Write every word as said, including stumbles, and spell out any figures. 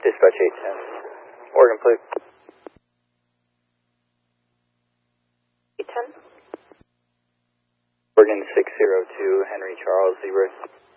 Dispatch eight ten. Oregon, please. eight ten. Oregon six zero two, Henry Charles, Zebra.